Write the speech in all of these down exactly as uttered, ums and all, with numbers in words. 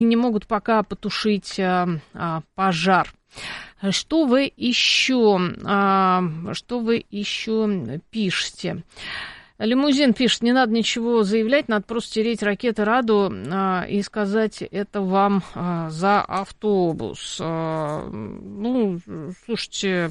не могут пока потушить а, а, пожар. Что вы еще, а, что вы еще пишете? Лимузин пишет, не надо ничего заявлять, надо просто стереть ракеты Раду а, и сказать это вам а, за автобус. А, ну, слушайте...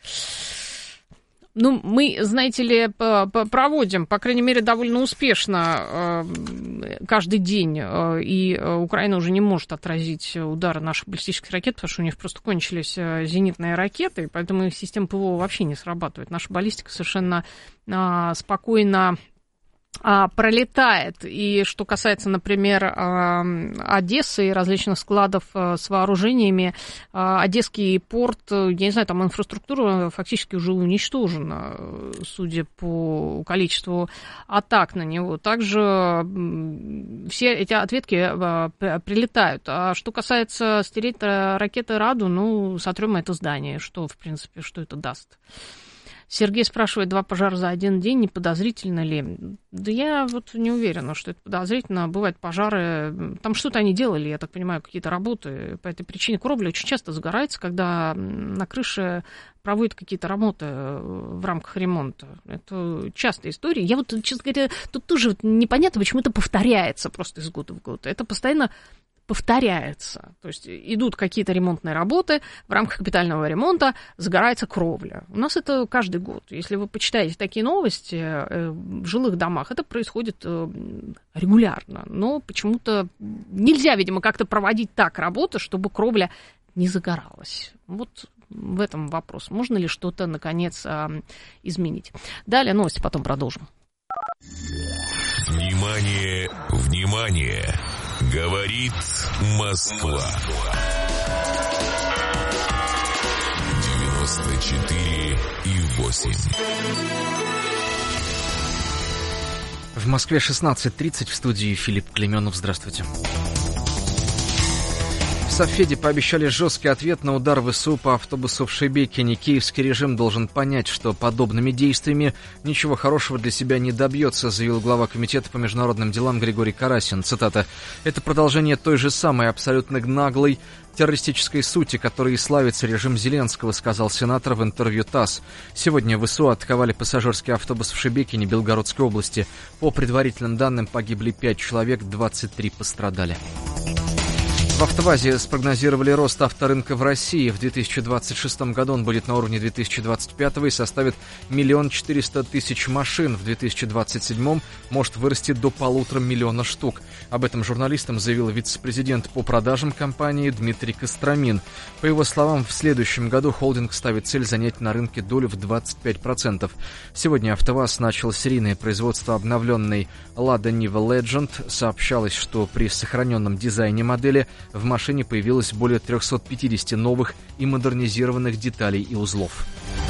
Ну, мы, знаете ли, проводим, по крайней мере, довольно успешно каждый день, и Украина уже не может отразить удары наших баллистических ракет, потому что у них просто кончились зенитные ракеты, поэтому их система ПВО вообще не срабатывает. Наша баллистика совершенно спокойно пролетает. И что касается, например, Одессы и различных складов с вооружениями, Одесский порт, я не знаю, там инфраструктура фактически уже уничтожена, судя по количеству атак на него. Также все эти ответки прилетают. А что касается стереть ракеты Раду, ну, сотрем это здание. Что, в принципе, что это даст? Сергей спрашивает, два пожара за один день, не подозрительно ли? Да я вот не уверена, что это подозрительно. Бывают пожары, там что-то они делали, я так понимаю, какие-то работы. По этой причине кровля очень часто загорается, когда на крыше проводят какие-то работы в рамках ремонта. Это частая история. Я вот, честно говоря, тут тоже непонятно, почему это повторяется просто из года в год. Это постоянно повторяется. То есть идут какие-то ремонтные работы, в рамках капитального ремонта загорается кровля. У нас это каждый год. Если вы почитаете такие новости в жилых домах, это происходит регулярно. Но почему-то нельзя, видимо, как-то проводить так работу, чтобы кровля не загоралась. Вот в этом вопрос. Можно ли что-то, наконец, изменить? Далее новости, потом продолжим. Внимание, внимание! Говорит Москва. девяносто четыре и восемь. В Москве шестнадцать тридцать, в студии Филипп Клеменов. Здравствуйте. В Сафеде пообещали жесткий ответ на удар ВСУ по автобусу в Шебекине. Киевский режим должен понять, что подобными действиями ничего хорошего для себя не добьется, заявил глава комитета по международным делам Григорий Карасин. Цитата. «Это продолжение той же самой абсолютно наглой террористической сути, которой и славится режим Зеленского», сказал сенатор в интервью ТАСС. Сегодня ВСУ атаковали пассажирский автобус в Шебекине Белгородской области. По предварительным данным погибли пять человек, двадцать три пострадали. В «АвтоВАЗе» спрогнозировали рост авторынка в России. В две тысячи двадцать шестом году он будет на уровне две тысячи двадцать пятого и составит миллион четыреста тысяч машин. В две тысячи двадцать седьмом может вырасти до полутора миллиона штук. Об этом журналистам заявил вице-президент по продажам компании Дмитрий Костромин. По его словам, в следующем году холдинг ставит цель занять на рынке долю в двадцать пять процентов. Сегодня «АвтоВАЗ» начал серийное производство обновленной Lada Niva Legend. Сообщалось, что при сохраненном дизайне модели в машине появилось более триста пятьдесят новых и модернизированных деталей и узлов.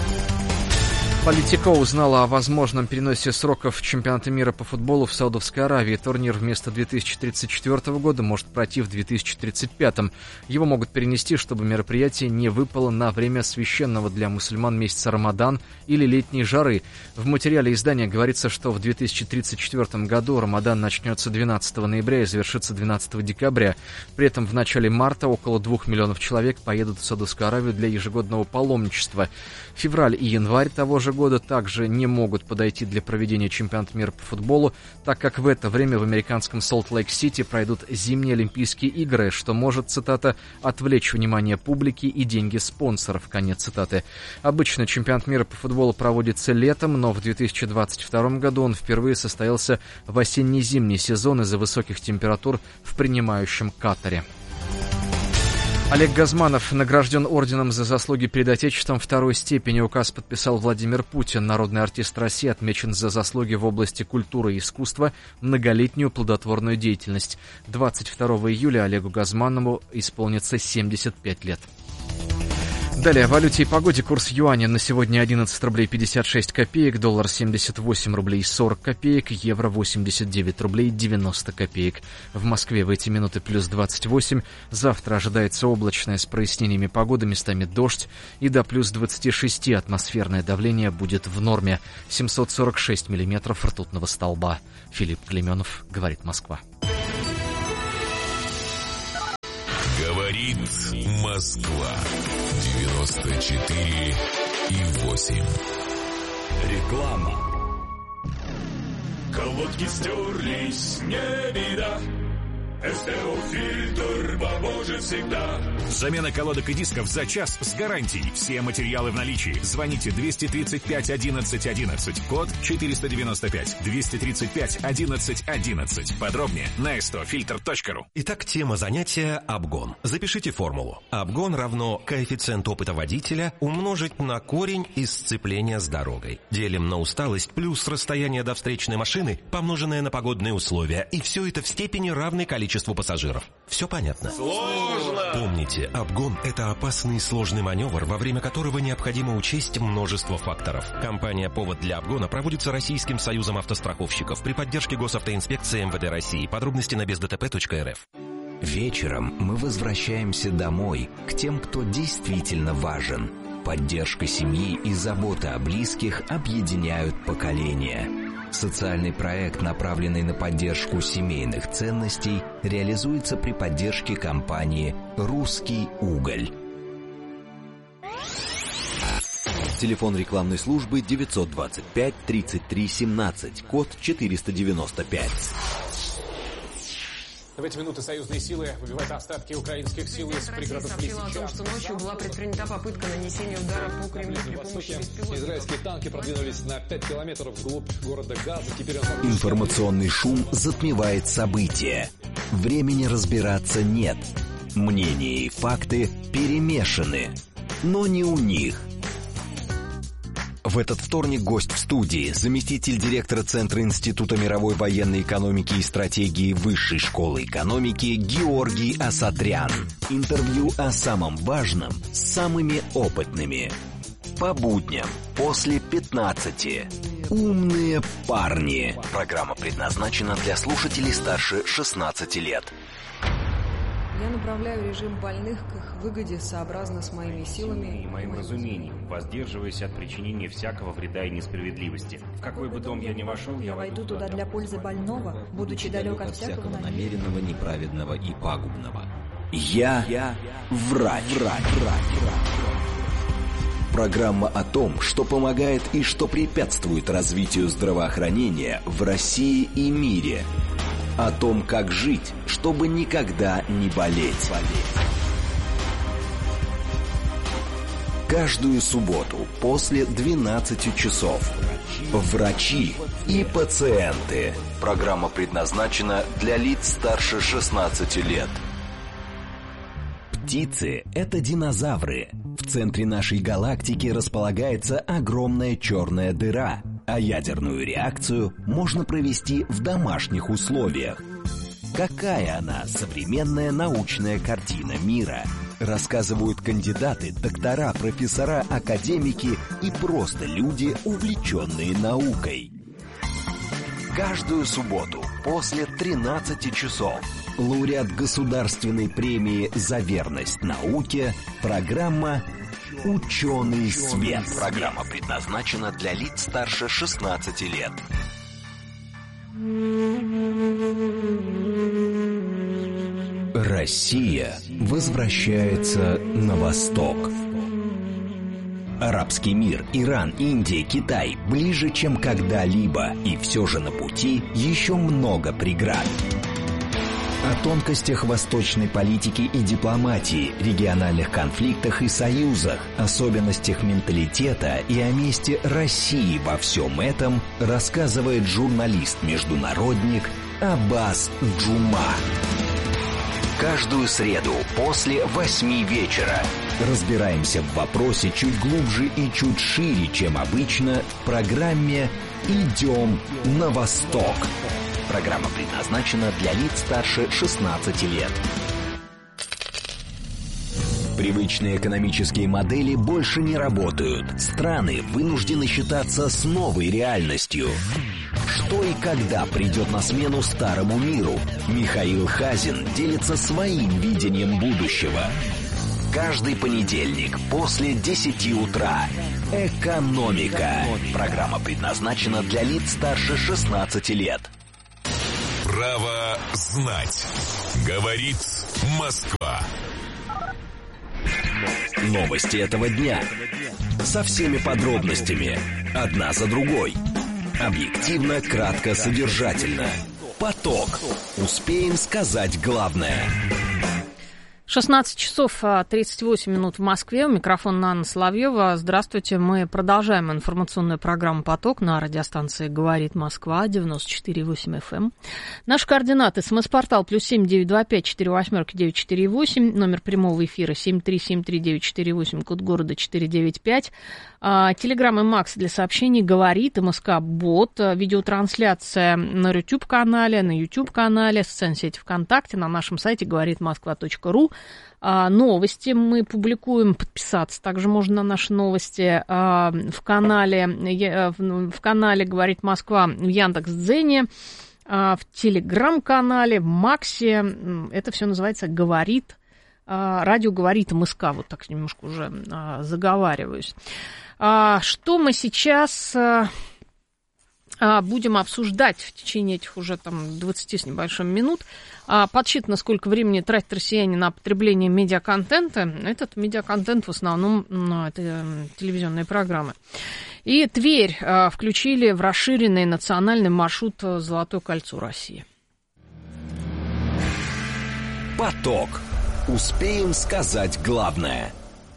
Политико узнала о возможном переносе сроков чемпионата мира по футболу в Саудовской Аравии. Турнир вместо две тысячи тридцать четвёртого года может пройти в две тысячи тридцать пятом. Его могут перенести, чтобы мероприятие не выпало на время священного для мусульман месяца Рамадан или летней жары. В материале издания говорится, что в две тысячи тридцать четвёртом году Рамадан начнется двенадцатого ноября и завершится двенадцатого декабря. При этом в начале марта около двух миллионов человек поедут в Саудовскую Аравию для ежегодного паломничества. Февраль и январь того же года также не могут подойти для проведения чемпионата мира по футболу, так как в это время в американском Солт-Лейк-Сити пройдут зимние Олимпийские игры, что может, цитата, «отвлечь внимание публики и деньги спонсоров», конец цитаты. Обычно чемпионат мира по футболу проводится летом, но в две тысячи двадцать втором году он впервые состоялся в осенне-зимний сезон из-за высоких температур в принимающем Катаре. Олег Газманов награжден орденом за заслуги перед Отечеством второй степени. Указ подписал Владимир Путин. Народный артист России отмечен за заслуги в области культуры и искусства, многолетнюю плодотворную деятельность. двадцать второго июля Олегу Газманову исполнится семьдесят пять лет. Далее о валюте и погоде. Курс юаня на сегодня одиннадцать рублей пятьдесят шесть копеек, доллар семьдесят восемь рублей сорок копеек, евро восемьдесят девять рублей девяносто копеек. В Москве в эти минуты плюс двадцать восемь. Завтра ожидается облачное с прояснениями погоды, местами дождь, и до плюс двадцать шесть атмосферное давление будет в норме. семьсот сорок шесть миллиметров ртутного столба. Филипп Клеменов, говорит Москва. Говорит Москва. девяносто четыре и восемь. Реклама. Колодки стерлись, не беда. СТО-фильтр поможет всегда. Замена колодок и дисков за час с гарантией. Все материалы в наличии. Звоните двести тридцать пять одиннадцать одиннадцать. Код четыреста девяносто пять. двести тридцать пять одиннадцать одиннадцать. Подробнее на эс тэ о фильтр точка ру. Итак, тема занятия — обгон. Запишите формулу. Обгон равно коэффициент опыта водителя умножить на корень из сцепления с дорогой. Делим на усталость плюс расстояние до встречной машины, помноженное на погодные условия. И все это в степени равной количеству пассажиров. Все понятно? Сложно! Помните, обгон — это опасный и сложный маневр, во время которого необходимо учесть множество факторов. Компания «Повод для обгона» проводится Российским союзом автостраховщиков при поддержке Госавтоинспекции эм вэ дэ России. Подробности на без дэ тэ пэ точка эр эф. Вечером мы возвращаемся домой, к тем, кто действительно важен. Поддержка семьи и забота о близких объединяют поколения. Социальный проект, направленный на поддержку семейных ценностей, реализуется при поддержке компании «Русский уголь». Телефон рекламной службы девятьсот двадцать пять тридцать три семнадцать, код четыреста девяносто пять. В эти минуты союзные силы выбивают остатки украинских сил из пригородов Лисичанска. Сообщила о том, что ночью была предпринята попытка нанесения удара по Кремлю при помощи беспилотников. Израильские танки продвинулись на пять километров вглубь города Газа. Теперь он... Информационный шум затмевает события. Времени разбираться нет. Мнения и факты перемешаны. Но не у них. В этот вторник гость в студии, заместитель директора Центра Института мировой военной экономики и стратегии Высшей школы экономики Георгий Асатрян. Интервью о самом важном с самыми опытными. По будням после пятнадцати. Умные парни. Программа предназначена для слушателей старше шестнадцати лет. Я направляю режим больных к их выгоде сообразно с моими силами и моим разумением, воздерживаясь от причинения всякого вреда и несправедливости. В какой бы дом я ни вошел, я войду туда для пользы больного, будучи далек от всякого намеренного, неправедного и пагубного. Я, Я врач. врач. Программа о том, что помогает и что препятствует развитию здравоохранения в России и мире. О том, как жить, чтобы никогда не болеть. Каждую субботу после двенадцати часов. Врачи и пациенты. Программа предназначена для лиц старше шестнадцати лет. Птицы – это динозавры. В центре нашей галактики располагается огромная черная дыра, а ядерную реакцию можно провести в домашних условиях. Какая она, современная научная картина мира? Рассказывают кандидаты, доктора, профессора, академики и просто люди, увлеченные наукой. Каждую субботу после тринадцати часов лауреат государственной премии «За верность науке» программа «Ученый свет». Программа предназначена для лиц старше шестнадцати лет. Россия возвращается на восток. Арабский мир, Иран, Индия, Китай ближе, чем когда-либо, и все же на пути еще много преград. О тонкостях восточной политики и дипломатии, региональных конфликтах и союзах, особенностях менталитета и о месте России во всем этом рассказывает журналист-международник Аббас Джума. Каждую среду после восьми вечера разбираемся в вопросе чуть глубже и чуть шире, чем обычно, в программе «Идем на восток». Программа предназначена для лиц старше шестнадцати лет. Привычные экономические модели больше не работают. Страны вынуждены считаться с новой реальностью. Что и когда придет на смену старому миру? Михаил Хазин делится своим видением будущего. Каждый понедельник после десяти утра. Экономика. Программа предназначена для лиц старше шестнадцати лет. Право знать. Говорит Москва. Новости этого дня. Со всеми подробностями. Одна за другой. Объективно, кратко, содержательно. Поток. Успеем сказать главное. шестнадцать часов тридцать восемь минут в Москве. У микрофона Анна Соловьева. Здравствуйте. Мы продолжаем информационную программу «Поток» на радиостанции «Говорит Москва» девяносто четыре и восемь эф эм. Наши координаты. СМС-портал плюс семь девять два пять четыре восемь девять четыре восемь. Номер прямого эфира семь три семь три девять четыре восемь. Код города четыре девять пять. Телеграм и Макс для сообщений «Говорит» и МСК-бот. Видеотрансляция на YouTube-канале, на YouTube-канале, социальной сети ВКонтакте, на нашем сайте говорит москва точка ру. Новости мы публикуем, подписаться также можно на наши новости в канале, в канале «Говорит Москва» в Яндекс.Дзене, в Телеграм-канале, в Максе. Это все называется «Говорит». Радио «Говорит» МСК, вот так немножко уже заговариваюсь. Что мы сейчас будем обсуждать в течение этих уже там двадцати с небольшим минут? Подсчитано, сколько времени тратят россияне на потребление медиаконтента. Этот медиаконтент в основном ну, это телевизионные программы. И Тверь включили в расширенный национальный маршрут «Золотое кольцо России». Поток. Успеем сказать главное.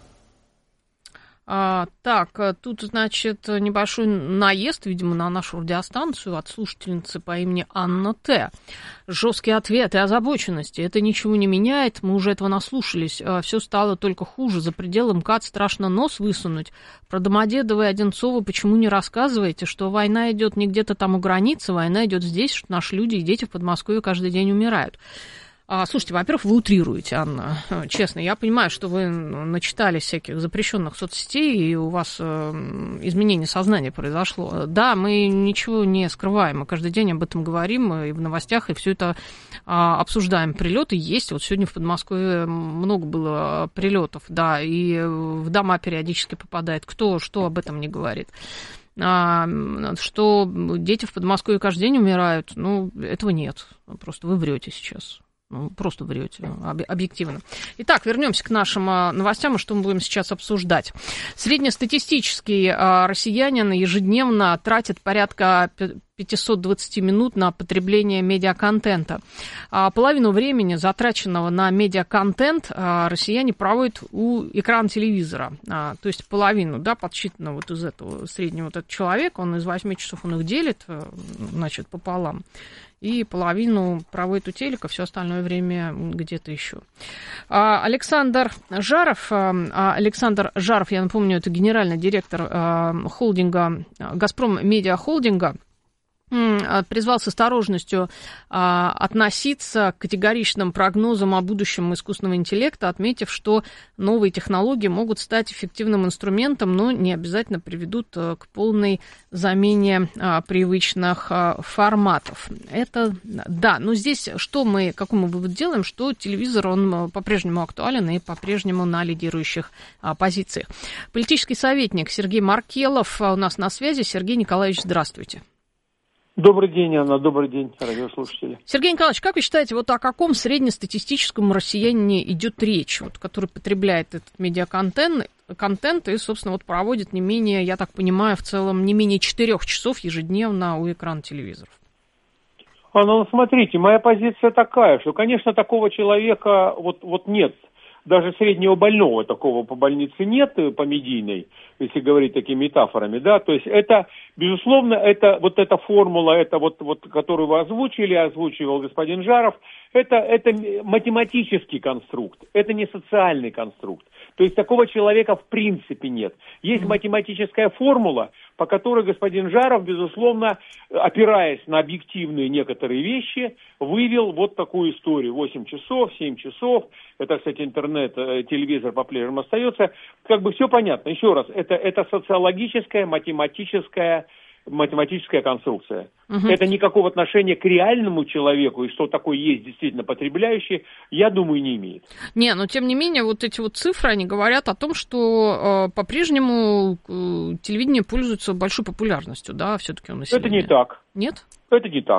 А, так, тут, значит, небольшой наезд, видимо, на нашу радиостанцию от слушательницы по имени Анна Т. Жесткие ответы, озабоченности. Это ничего не меняет, мы уже этого наслушались. Все стало только хуже. За пределы МКАД страшно нос высунуть. Про Домодедово и Одинцово почему не рассказываете, что война идет не где-то там у границы, война идет здесь, что наши люди и дети в Подмосковье каждый день умирают. Слушайте, во-первых, вы утрируете, Анна, честно. Я понимаю, что вы начитались всяких запрещенных соцсетей, и у вас изменение сознания произошло. Да, мы ничего не скрываем, мы каждый день об этом говорим и в новостях, и все это обсуждаем. Прилеты есть. Вот сегодня в Подмосковье много было прилетов, да, и в дома периодически попадает. Кто что об этом не говорит? Что дети в Подмосковье каждый день умирают, ну, этого нет. Просто вы врете сейчас. Ну, просто врете, объективно. Итак, вернемся к нашим новостям, и что мы будем сейчас обсуждать. Среднестатистический россиянин ежедневно тратит порядка пятьсот двадцать минут на потребление медиаконтента. Половину времени, затраченного на медиаконтент, россияне проводят у экрана телевизора. То есть половину, да, подсчитано вот из этого среднего вот этот человек, он из восьми часов он их делит, значит, пополам. И половину проводит у телека, все остальное время где-то еще. Александр Жаров, Александр Жаров, я напомню, это генеральный директор холдинга, Газпром Медиа Холдинга, призвал с осторожностью а, относиться к категоричным прогнозам о будущем искусственного интеллекта, отметив, что новые технологии могут стать эффективным инструментом, но не обязательно приведут а, к полной замене а, привычных а, форматов. Это да, но здесь что мы, какой мы вывод делаем, что телевизор, он по-прежнему актуален и по-прежнему на лидирующих а, позициях. Политический советник Сергей Маркелов у нас на связи. Сергей Николаевич, здравствуйте. Добрый день, Анна, добрый день, радиослушатели. Сергей Николаевич, как вы считаете, вот о каком среднестатистическом россиянине идет речь, вот, который потребляет этот медиаконтент контент и, собственно, вот проводит не менее, я так понимаю, в целом не менее четырех часов ежедневно у экрана телевизоров? Анна, ну, смотрите, моя позиция такая, что, конечно, такого человека вот, вот нет. Даже среднего больного такого по больнице нет, по медийной, если говорить такими метафорами, да, то есть это, безусловно, это вот эта формула, это вот, вот, которую вы озвучили, озвучивал господин Жаров, это, это математический конструкт, это не социальный конструкт, то есть такого человека в принципе нет. Есть математическая формула, по которой господин Жаров, безусловно, опираясь на объективные некоторые вещи, вывел вот такую историю, восемь часов, семь часов, это, кстати, интернет, телевизор по-прежнему остается, как бы все понятно. Еще раз, это, это социологическая, математическая, математическая конструкция. Угу. Это никакого отношения к реальному человеку, и что такое есть действительно потребляющий, я думаю, не имеет. Не, но тем не менее, вот эти вот цифры, они говорят о том, что э, по-прежнему э, телевидение пользуется большой популярностью, да, все-таки у населения. Это не так. Нет? Это не так.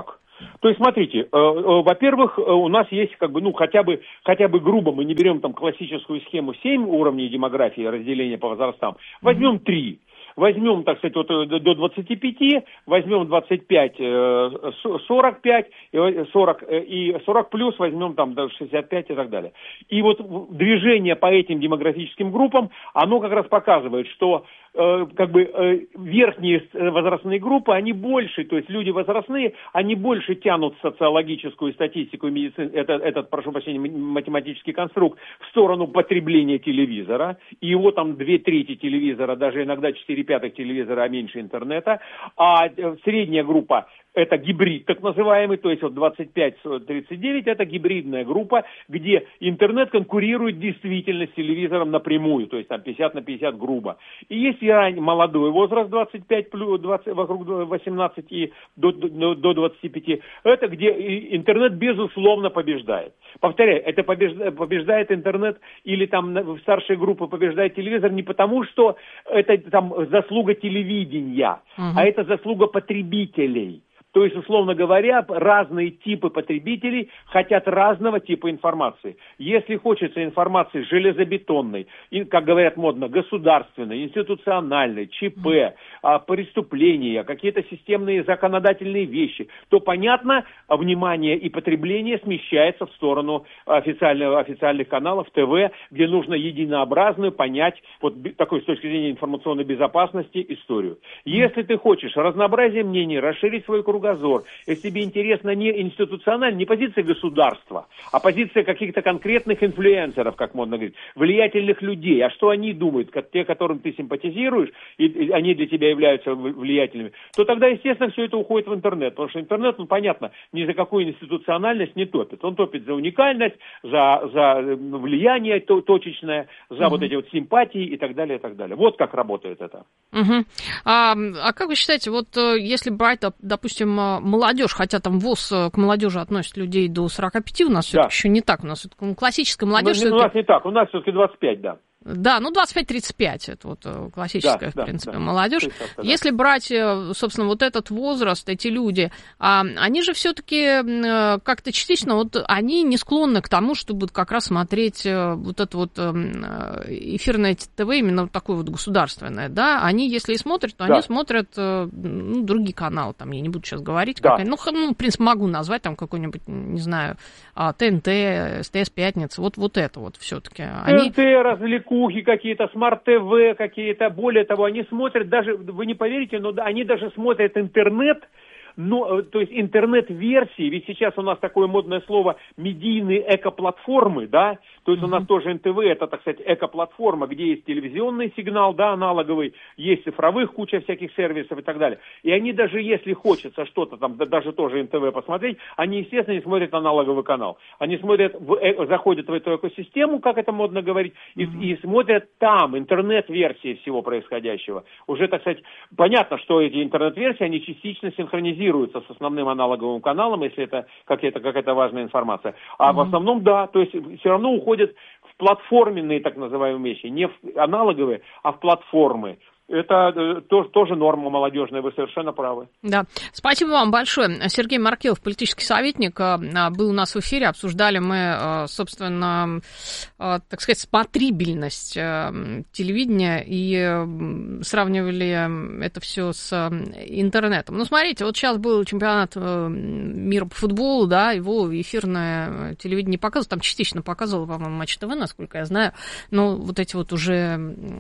То есть, смотрите, э, э, во-первых, э, у нас есть как бы, ну, хотя бы, хотя бы грубо, мы не берем там классическую схему семь уровней демографии, разделения по возрастам, возьмем три. Возьмем, так сказать, вот до двадцати пяти, возьмем двадцать пять, сорок пять, сорок и сорок плюс, возьмем там до шестьдесят пять и так далее. И вот движение по этим демографическим группам, оно как раз показывает, что э, как бы э, верхние возрастные группы, они больше, то есть люди возрастные, они больше тянут социологическую статистику, медицин, это, этот, прошу прощения, математический конструкт в сторону потребления телевизора, и его там две трети телевизора, даже иногда четыре пятых телевизора, а меньше интернета, а средняя группа это гибрид так называемый, то есть вот двадцать пять тридцать девять это гибридная группа, где интернет конкурирует действительно с телевизором напрямую, то есть там пятьдесят на пятьдесят грубо. И есть и ранний молодой возраст двадцать пять плюс двадцать, вокруг восемнадцати и до, до, до двадцати пяти, это где интернет безусловно побеждает. Повторяю, это побеждает, побеждает интернет или там в старшей группе побеждает телевизор не потому, что это там заслуга телевидения, uh-huh. а это заслуга потребителей. То есть, условно говоря, разные типы потребителей хотят разного типа информации. Если хочется информации железобетонной, и, как говорят модно, государственной, институциональной, ЧП, преступления, какие-то системные законодательные вещи, то, понятно, внимание и потребление смещается в сторону официального, официальных каналов ТВ, где нужно единообразную понять, вот такой с точки зрения информационной безопасности, историю. Если ты хочешь разнообразие мнений, расширить свой круг, если тебе интересна не институциональная, не позиция государства, а позиция каких-то конкретных инфлюенсеров, как модно говорить, влиятельных людей, а что они думают, как те, которым ты симпатизируешь, и, и они для тебя являются влиятельными, то тогда, естественно, все это уходит в интернет, потому что интернет, ну, понятно, ни за какую институциональность не топит. Он топит за уникальность, за, за влияние то, точечное, за угу. вот эти вот симпатии и так далее, и так далее. Вот как работает это. Угу. А, а как вы считаете, вот если брать, допустим, молодежь, хотя там ВОЗ к молодежи относит людей до сорока пяти, у нас да. все-таки еще не так, у нас классическая молодежь... У нас не так, у нас все-таки двадцать пять, да. Да, ну двадцать пять тридцать пять, это вот классическая, да, в принципе, да, молодежь. Да. Если брать, собственно, вот этот возраст, эти люди, они же все-таки как-то частично, вот они не склонны к тому, чтобы как раз смотреть вот это вот эфирное ТВ, именно такое вот государственное, да, они, если и смотрят, то да. они смотрят ну, другие каналы, там, я не буду сейчас говорить, да. ну, ну, в принципе, могу назвать там какой-нибудь, не знаю, ТНТ, СТС, Пятница, вот, вот это вот все-таки. Они... ТНТ, развлеку какие-то, смарт-ТВ какие-то, более того, они смотрят даже, вы не поверите, но они даже смотрят интернет, ну, то есть интернет-версии, ведь сейчас у нас такое модное слово медийные эко-платформы, да, то есть mm-hmm. у нас тоже эн тэ вэ, это, так сказать, эко-платформа, где есть телевизионный сигнал, да, аналоговый, есть цифровых куча всяких сервисов и так далее. И они даже, если хочется что-то там, да, даже тоже эн тэ вэ посмотреть, они, естественно, не смотрят аналоговый канал. Они смотрят, в, э, заходят в эту экосистему, как это модно говорить, и, mm-hmm. и смотрят там интернет-версии всего происходящего. Уже, так сказать, понятно, что эти интернет-версии, они частично синхронизируются с основным аналоговым каналом, если это какая-то, какая-то важная информация. А mm-hmm. в основном, да, то есть все равно уходят в платформенные так называемые вещи, не в аналоговые, а в платформы. Это тоже, тоже норма молодежная, вы совершенно правы. Да, спасибо вам большое. Сергей Маркелов, политический советник, был у нас в эфире. Обсуждали мы, собственно, так сказать, смотрибельность телевидения и сравнивали это все с интернетом. Ну, смотрите, вот сейчас был чемпионат мира по футболу, да, его эфирное телевидение не показывало, там частично показывало, по-моему, Матч ТВ, насколько я знаю, но вот эти вот уже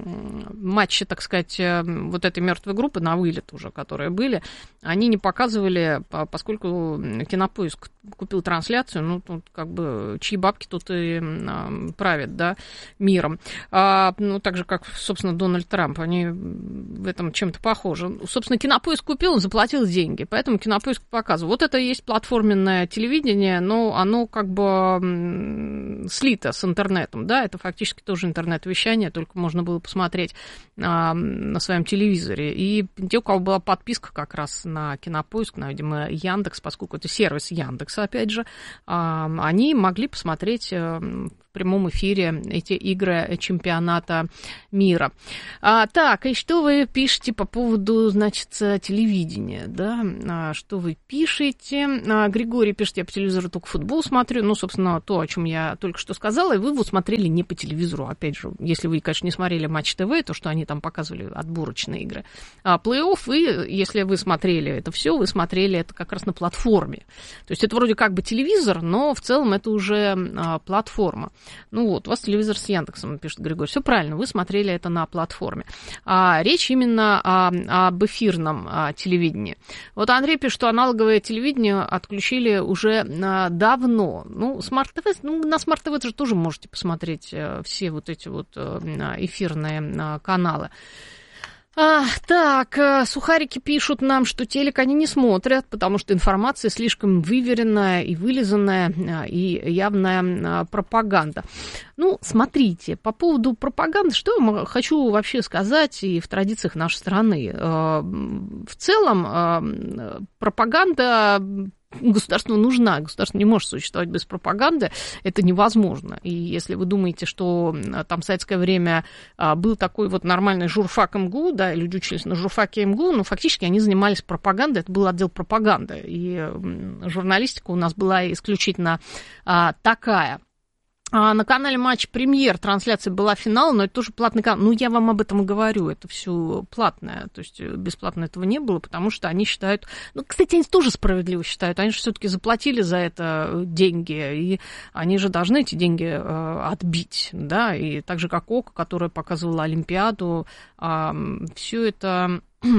матчи, так сказать, вот этой мертвой группы на вылет уже, которые были, они не показывали, поскольку Кинопоиск купил трансляцию, ну, тут как бы чьи бабки тут и правят, да, миром. А, ну, так же, как, собственно, Дональд Трамп, они в этом чем-то похожи. Собственно, Кинопоиск купил, он заплатил деньги, поэтому Кинопоиск показывал. Вот это и есть платформенное телевидение, но оно как бы слито с интернетом, да, это фактически тоже интернет-вещание, только можно было посмотреть а, на своем телевизоре. И те, у кого была подписка как раз на Кинопоиск, на, видимо, Яндекс, поскольку это сервис Яндекса, опять же, они могли посмотреть прямом эфире эти игры чемпионата мира. А, так, и что вы пишете по поводу, значит, телевидения, да? А, что вы пишете? А, Григорий пишет, я по телевизору только футбол смотрю. Ну, собственно, то, о чем я только что сказала, и вы его смотрели не по телевизору. Опять же, если вы, конечно, не смотрели Матч ТВ, то, что они там показывали отборочные игры. А плей-офф, вы, если вы смотрели это все, вы смотрели это как раз на платформе. То есть это вроде как бы телевизор, но в целом это уже а, платформа. Ну вот, у вас телевизор с Яндексом, пишет Григорий. Все правильно, вы смотрели это на платформе. А, речь именно о, об эфирном а, телевидении. Вот Андрей пишет, что аналоговое телевидение отключили уже а, давно. Ну, смарт-ТВ, ну, на смарт-ТВ же тоже можете посмотреть а, все вот эти вот а, эфирные а, каналы. А, так, сухарики пишут нам, что телек они не смотрят, потому что информация слишком выверенная и вылизанная, и явная пропаганда. Ну, смотрите, по поводу пропаганды, что я хочу вообще сказать и в традициях нашей страны. В целом, пропаганда государству нужна. Государство не может существовать без пропаганды. Это невозможно. И если вы думаете, что там в советское время был такой вот нормальный журфак МГУ, да, люди учились на журфаке МГУ, но фактически они занимались пропагандой. Это был отдел пропаганды. И журналистика у нас была исключительно а, такая. А на канале Матч Премьер трансляция была финал, но это тоже платный канал. Ну, я вам об этом и говорю, это все платное. То есть бесплатно этого не было, потому что они считают... Ну, кстати, они тоже справедливо считают. Они же все-таки заплатили за это деньги, и они же должны эти деньги э, отбить, да. И так же, как ОК, которая показывала Олимпиаду, э, все это...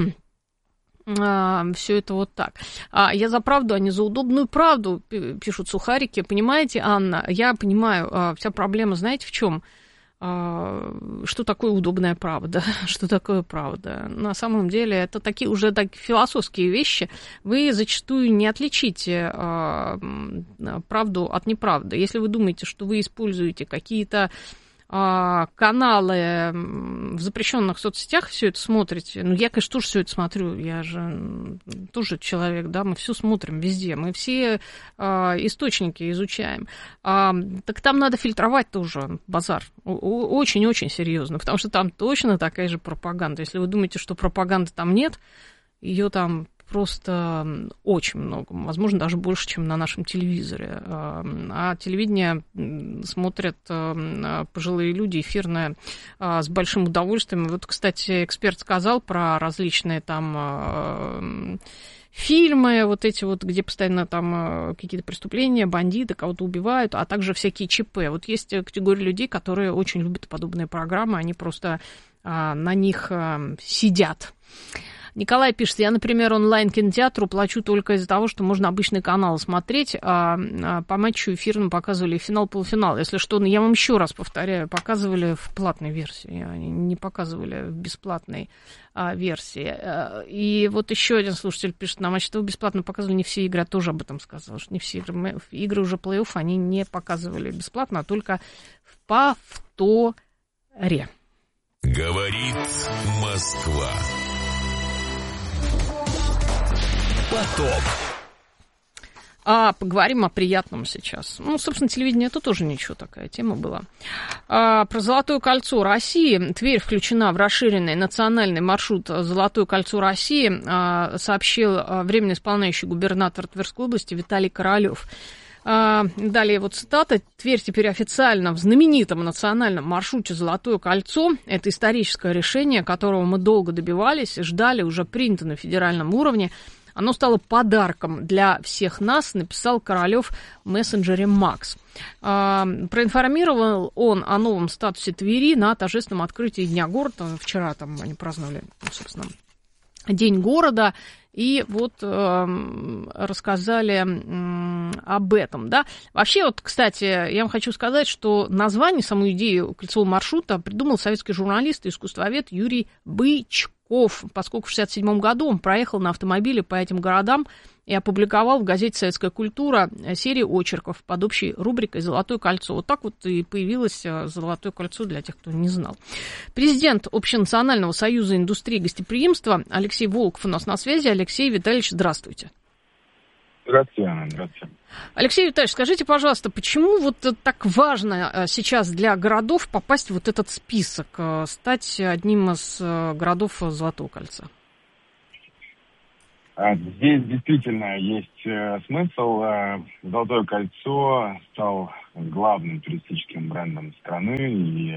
А, все это вот так. А, я за правду, а не за удобную правду, пишут сухарики. Понимаете, Анна, я понимаю, а, вся проблема, знаете, в чем? А, что такое удобная правда? Что такое правда? На самом деле это такие уже так, философские вещи. Вы зачастую не отличите а, правду от неправды. Если вы думаете, что вы используете какие-то каналы в запрещенных соцсетях, все это смотрите. Ну, я, конечно, тоже все это смотрю. Я же тоже человек, да, мы все смотрим везде. Мы все а, источники изучаем. А, так там надо фильтровать тоже базар. Очень-очень серьезно, потому что там точно такая же пропаганда. Если вы думаете, что пропаганды там нет, ее там просто очень много, возможно, даже больше, чем на нашем телевизоре. А телевидение смотрят пожилые люди, эфирное, с большим удовольствием. Вот, кстати, эксперт сказал про различные там фильмы, вот эти вот, где постоянно там какие-то преступления, бандиты, кого-то убивают, а также всякие ЧП. Вот есть категория людей, которые очень любят подобные программы, они просто на них сидят. Николай пишет, я, например, онлайн-кинотеатру плачу только из-за того, что можно обычный канал смотреть, а по матчу эфирным показывали финал-полуфинал. Если что, я вам еще раз повторяю, показывали в платной версии, они не показывали в бесплатной а, версии. И вот еще один слушатель пишет, на Матч ТВ бесплатно показывали не все игры, я тоже об этом сказала, что не все игры. Мы, игры уже плей-офф они не показывали бесплатно, а только в повторе. Говорит Москва. Поток. А, поговорим о приятном сейчас. Ну, собственно, телевидение это тоже ничего, такая тема была. А, про Золотое кольцо России. Тверь включена в расширенный национальный маршрут Золотое кольцо России, а, сообщил а, временно исполняющий губернатор Тверской области Виталий Королёв. А, далее вот цитата. Тверь теперь официально в знаменитом национальном маршруте «Золотое кольцо». Это историческое решение, которого мы долго добивались, ждали, уже принято на федеральном уровне. Оно стало подарком для всех нас, написал Королёв в мессенджере Макс. А, проинформировал он о новом статусе Твери на торжественном открытии Дня города. Вчера там они праздновали, собственно, День города. И вот э, рассказали э, об этом, да. Вообще, вот, кстати, я вам хочу сказать, что название, саму идею кольцевого маршрута придумал советский журналист и искусствовед Юрий Бычков, поскольку в шестьдесят седьмом году он проехал на автомобиле по этим городам и опубликовал в газете «Советская культура» серию очерков под общей рубрикой «Золотое кольцо». Вот так вот и появилось «Золотое кольцо» для тех, кто не знал. Президент Общенационального союза индустрии гостеприимства Алексей Волков у нас на связи. Алексей Витальевич, здравствуйте. Здравствуйте, Анна, здравствуйте. Алексей Витальевич, скажите, пожалуйста, почему вот так важно сейчас для городов попасть в вот этот список, стать одним из городов Золотого кольца? Здесь действительно есть смысл. Золотое кольцо стал главным туристическим брендом страны, и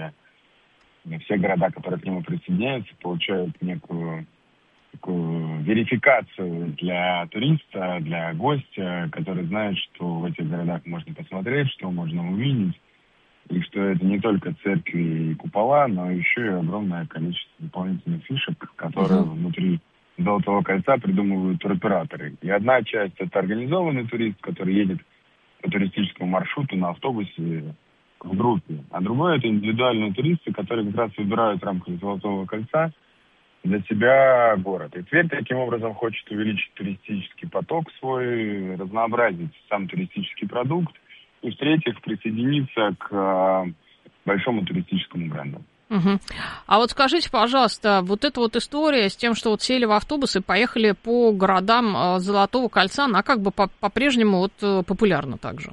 все города, которые к нему присоединяются, получают некую такую верификацию для туриста, для гостя, который знает, что в этих городах можно посмотреть, что можно увидеть, и что это не только церкви и купола, но еще и огромное количество дополнительных фишек, которые uh-huh. внутри Золотого кольца придумывают туроператоры. И одна часть — это организованный турист, который едет по туристическому маршруту на автобусе в группе. А другое — это индивидуальные туристы, которые как раз выбирают в рамках Золотого кольца для себя город. И Тверь таким образом хочет увеличить туристический поток свой, разнообразить сам туристический продукт и, в-третьих, присоединиться к э, большому туристическому бренду. Угу. А вот скажите, пожалуйста, вот эта вот история с тем, что вот сели в автобус и поехали по городам Золотого кольца, она как бы по-прежнему вот популярна также?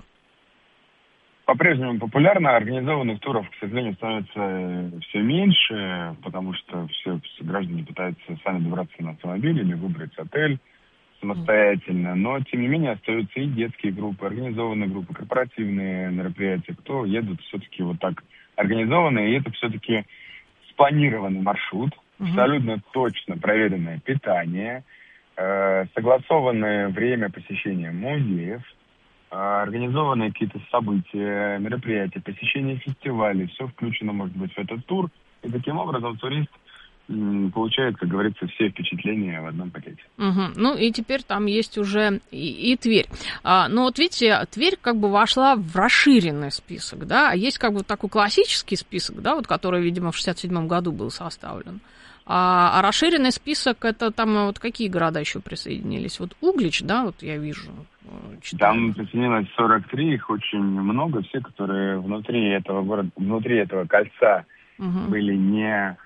По-прежнему популярно. Организованных туров, к сожалению, становится все меньше, потому что все, все граждане пытаются сами добраться на автомобиле или выбрать отель самостоятельно. Но, тем не менее, остаются и детские группы, организованные группы, корпоративные мероприятия. Кто едут все-таки вот так организованные, и это все-таки спланированный маршрут, uh-huh. абсолютно точно проверенное питание, э, согласованное время посещения музеев, э, организованные какие-то события, мероприятия, посещение фестивалей, все включено, может быть, в этот тур. И таким образом турист м, получает, как говорится, все впечатления в одном пакете. Угу. Ну и теперь там есть уже и, и Тверь. А, но вот видите, Тверь как бы вошла в расширенный список, да, а есть как бы такой классический список, да, вот который, видимо, в шестьдесят седьмом году был составлен. А, а расширенный список, это там вот какие города еще присоединились? Вот Углич, да, вот я вижу. Читаю. Там присоединилось сорок три, их очень много, все, которые внутри этого города, внутри этого кольца угу. были не...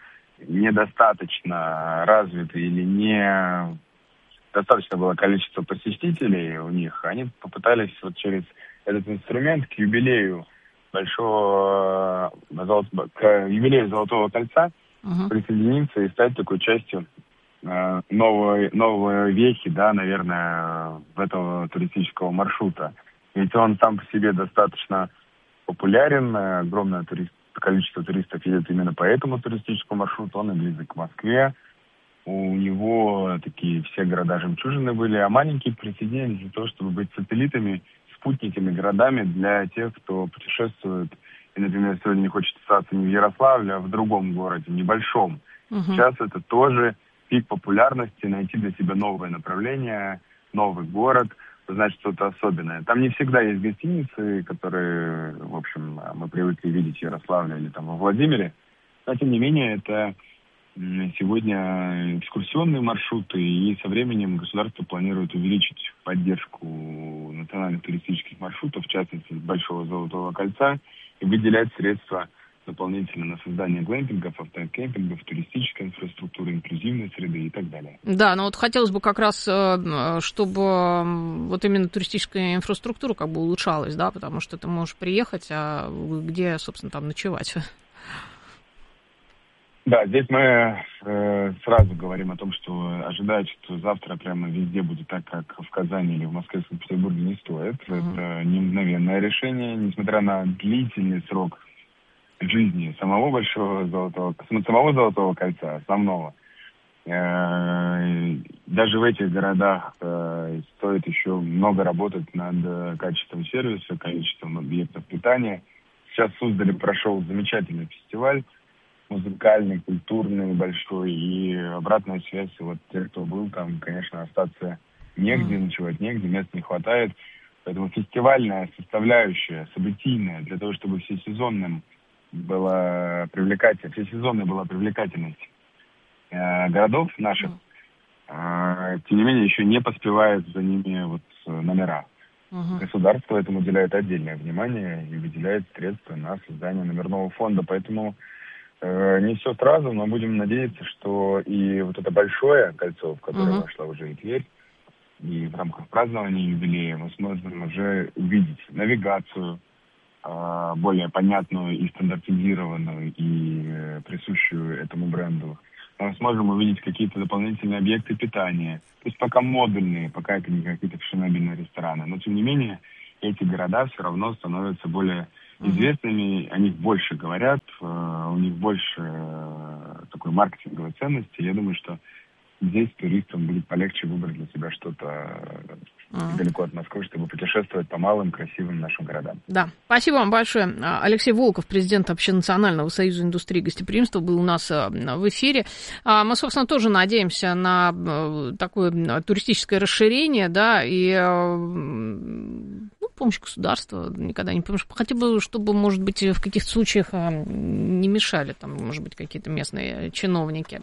недостаточно развиты или не достаточно было количество посетителей у них, они попытались вот через этот инструмент к юбилею большого к юбилею Золотого кольца uh-huh. присоединиться и стать такой частью э, новой, новой вехи, да, наверное, этого туристического маршрута. Ведь он сам по себе достаточно популярен, огромное турист количество туристов едет именно по этому туристическому маршруту, он и близок к Москве. У него такие все города-жемчужины были, а маленькие присоединились для того, чтобы быть сателлитами, спутниками, городами для тех, кто путешествует. И, например, сегодня не хочет остаться не в Ярославле, а в другом городе, небольшом. Uh-huh. Сейчас это тоже пик популярности, найти для себя новое направление, новый город, узнать что-то особенное. Там не всегда есть гостиницы, которые, в общем, мы привыкли видеть в Ярославле или там во Владимире. Но, тем не менее, это сегодня экскурсионные маршруты, и со временем государство планирует увеличить поддержку национальных туристических маршрутов, в частности, Большого Золотого кольца, и выделять средства дополнительно на создание глэмпингов, автокемпингов, туристической инфраструктуры, инклюзивной среды и так далее. Да, но вот хотелось бы как раз, чтобы вот именно туристическая инфраструктура как бы улучшалась, да, потому что ты можешь приехать, а где, собственно, там ночевать? Да, здесь мы э, сразу говорим о том, что ожидать, что завтра прямо везде будет так, как в Казани или в Москве, в Санкт-Петербурге, не стоит. Uh-huh. Это не мгновенное решение, несмотря на длительный срок жизни самого Большого Золотого, самого Золотого кольца, основного. Э, даже в этих городах э, стоит еще много работать над качеством сервиса, количеством объектов питания. Сейчас в Суздале прошел замечательный фестиваль, музыкальный, культурный, большой, и обратная связь, вот те, кто был там, конечно, остаться негде, mm. ночевать негде, мест не хватает. Поэтому фестивальная составляющая, событийная, для того, чтобы всесезонным была привлекательность, всесезонная была привлекательность э, городов наших, э, тем не менее, еще не поспевает за ними вот номера. Uh-huh. Государство этому уделяет отдельное внимание и выделяет средства на создание номерного фонда, поэтому не все сразу, но будем надеяться, что и вот это большое кольцо, в которое uh-huh. вошла уже и Тверь, и в рамках празднования юбилея мы сможем уже увидеть навигацию, более понятную и стандартизированную, и присущую этому бренду. Мы сможем увидеть какие-то дополнительные объекты питания. То есть пока модульные, пока это не какие-то фешенебельные рестораны. Но, тем не менее, эти города все равно становятся более известными, о них больше говорят, у них больше такой маркетинговой ценности. Я думаю, что здесь туристам будет полегче выбрать для себя что-то uh-huh. далеко от Москвы, чтобы путешествовать по малым, красивым нашим городам. Да, спасибо вам большое. Алексей Волков, президент Общенационального союза индустрии гостеприимства, был у нас в эфире. Мы, собственно, тоже надеемся на такое туристическое расширение, да, и ну, помощь государства никогда не помощь. Хотя бы, чтобы, может быть, в каких-то случаях не мешали, там, может быть, какие-то местные чиновники.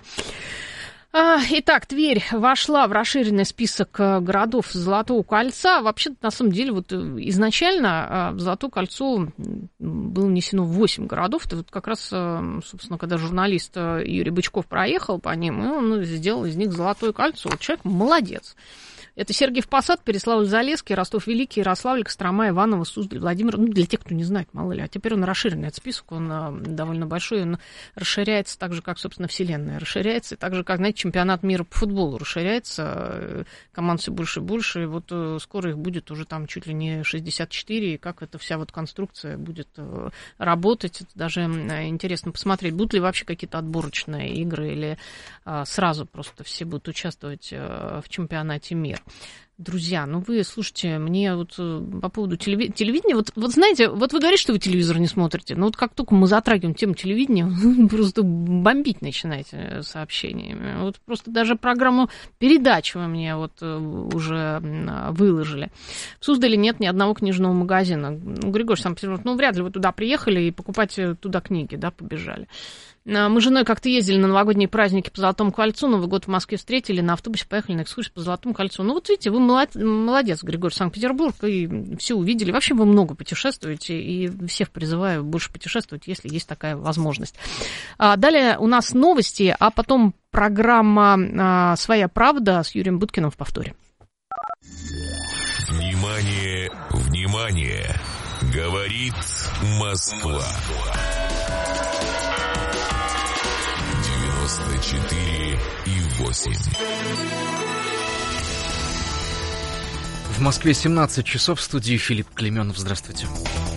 Итак, Тверь вошла в расширенный список городов Золотого кольца. Вообще, на самом деле, вот изначально в Золотое кольцо было внесено восемь городов. Это вот как раз, собственно, когда журналист Юрий Бычков проехал по ним, и он сделал из них Золотое кольцо. Вот человек молодец. Это Сергиев Посад, Переславль-Залесский, Ростов-Великий, Ярославль, Кострома, Иваново, Суздаль, Владимир. Ну, для тех, кто не знает, мало ли. А теперь он расширенный, этот список, он довольно большой, он расширяется так же, как, собственно, Вселенная расширяется, и так же, как, знаете, чемпионат мира по футболу расширяется, команд все больше и больше, и вот скоро их будет уже там чуть ли не шестьдесят четыре, и как эта вся вот конструкция будет работать, это даже интересно посмотреть, будут ли вообще какие-то отборочные игры, или сразу просто все будут участвовать в чемпионате мира. Друзья, ну вы, слушайте, мне вот по поводу телеви- телевидения, вот, вот знаете, вот вы говорите, что вы телевизор не смотрите, но вот как только мы затрагиваем тему телевидения, вы просто бомбить начинаете сообщениями. Вот просто даже программу передач вы мне вот уже выложили. В Суздале нет ни одного книжного магазина. Ну, Григорий Санкт-Петербург, ну вряд ли вы туда приехали и покупать туда книги, да, побежали. Мы с женой как-то ездили на новогодние праздники по Золотому кольцу, Новый год в Москве встретили, на автобусе поехали на экскурсию по Золотому кольцу. Ну вот видите, вы молодец, Григорий Санкт-Петербург, и все увидели. Вообще вы много путешествуете, и всех призываю больше путешествовать, если есть такая возможность. Далее у нас новости, а потом программа «Своя правда» с Юрием Буткиным в повторе. Внимание, внимание! Говорит Москва. девяносто четыре и восемь. В Москве семнадцать часов, в студии Филипп Клеменов. Здравствуйте.